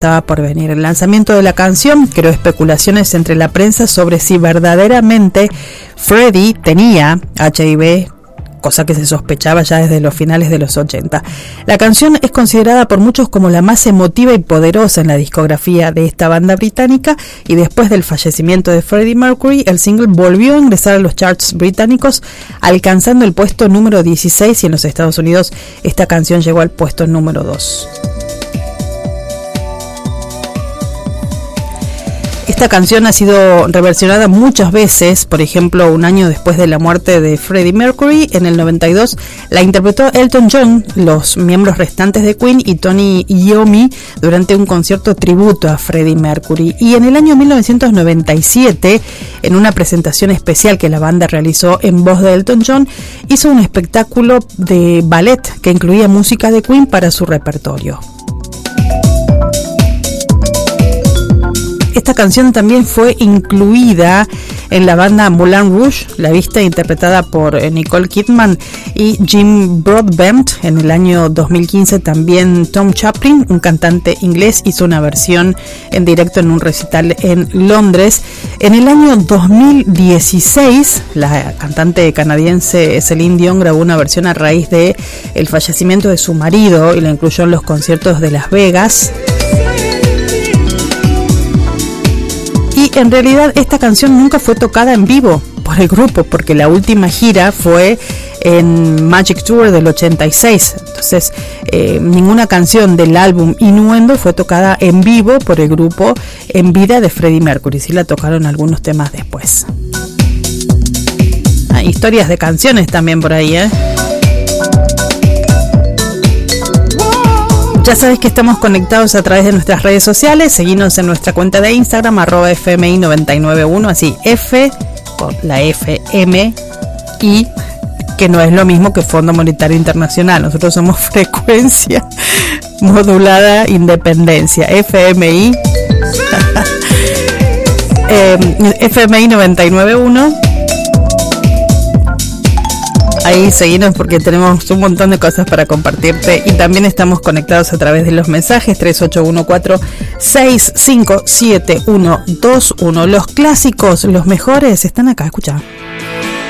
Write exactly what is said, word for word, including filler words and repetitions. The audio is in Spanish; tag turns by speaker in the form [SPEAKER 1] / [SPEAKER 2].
[SPEAKER 1] estaba por venir. El lanzamiento de la canción creó especulaciones entre la prensa sobre si verdaderamente Freddie tenía H I V, cosa que se sospechaba ya desde los finales de los ochenta. La canción es considerada por muchos como la más emotiva y poderosa en la discografía de esta banda británica, y después del fallecimiento de Freddie Mercury, el single volvió a ingresar a los charts británicos, alcanzando el puesto número dieciséis, y en los Estados Unidos esta canción llegó al puesto número dos. Esta canción ha sido reversionada muchas veces. Por ejemplo, un año después de la muerte de Freddie Mercury, en el noventa y dos, la interpretó Elton John, los miembros restantes de Queen y Tony Iommi durante un concierto tributo a Freddie Mercury. Y en el año mil novecientos noventa y siete, en una presentación especial que la banda realizó en voz de Elton John, hizo un espectáculo de ballet que incluía música de Queen para su repertorio. Esta canción también fue incluida en la banda Moulin Rouge, la vista interpretada por Nicole Kidman y Jim Broadbent. En el año dos mil quince también Tom Chaplin, un cantante inglés, hizo una versión en directo en un recital en Londres. En el año dos mil dieciséis, la cantante canadiense Celine Dion grabó una versión a raíz de el fallecimiento de su marido y la incluyó en los conciertos de Las Vegas. Y en realidad esta canción nunca fue tocada en vivo por el grupo, porque la última gira fue en Magic Tour del ochenta y seis. Entonces eh, ninguna canción del álbum Innuendo fue tocada en vivo por el grupo en vida de Freddie Mercury. Sí la tocaron algunos temas después. Hay historias de canciones también por ahí, ¿eh? Ya sabes que estamos conectados a través de nuestras redes sociales. Seguinos en nuestra cuenta de Instagram, arroba F M I noventa y nueve uno, así F, con la F M I, que no es lo mismo que Fondo Monetario Internacional. Nosotros somos Frecuencia Modulada Independencia, F M I, eh, F M I noventa y nueve uno. Ahí seguimos porque tenemos un montón de cosas para compartirte, y también estamos conectados a través de los mensajes tres ocho uno cuatro seis cinco siete uno dos uno. Los clásicos, los mejores, están acá, escucha.